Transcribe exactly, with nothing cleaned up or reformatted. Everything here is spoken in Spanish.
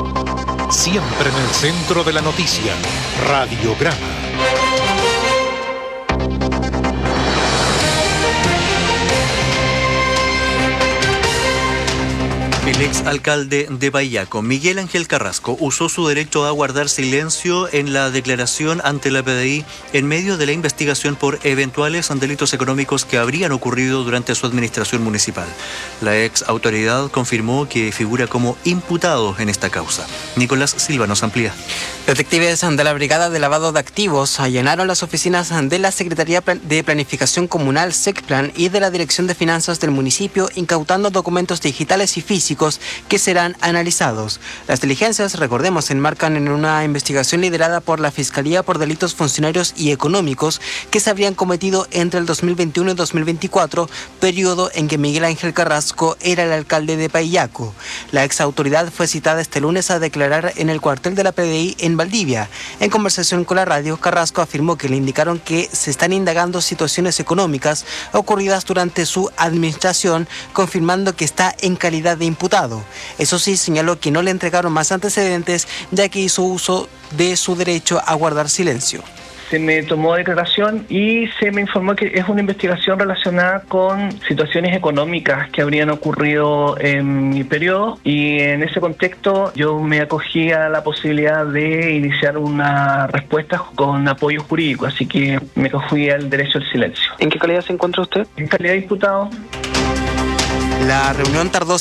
Siempre en el centro de la noticia, Radiograma. El ex alcalde de Paillaco, Miguel Ángel Carrasco, usó su derecho a guardar silencio en la declaración ante la P D I en medio de la investigación por eventuales delitos económicos que habrían ocurrido durante su administración municipal. La ex autoridad confirmó que figura como imputado en esta causa. Nicolás Silva nos amplía. Detectives de la Brigada de Lavado de Activos allanaron las oficinas de la Secretaría de Planificación Comunal, SECPLAN, y de la Dirección de Finanzas del municipio, incautando documentos digitales y físicos que serán analizados. Las diligencias, recordemos, se enmarcan en una investigación liderada por la Fiscalía por delitos funcionarios y económicos que se habrían cometido entre el dos mil veintiuno y dos mil veinticuatro, periodo en que Miguel Ángel Carrasco era el alcalde de Paillaco. La ex autoridad fue citada este lunes a declarar en el cuartel de la P D I en Valdivia. En conversación con la radio, Carrasco afirmó que le indicaron que se están indagando situaciones económicas ocurridas durante su administración, confirmando que está en calidad de imputado. Eso sí, señaló que no le entregaron más antecedentes, ya que hizo uso de su derecho a guardar silencio. Se me tomó declaración y se me informó que es una investigación relacionada con situaciones económicas que habrían ocurrido en mi periodo, y en ese contexto yo me acogí a la posibilidad de iniciar una respuesta con apoyo jurídico, así que me acogí al derecho al silencio. ¿En qué calidad se encuentra usted? En calidad de diputado. La reunión tardó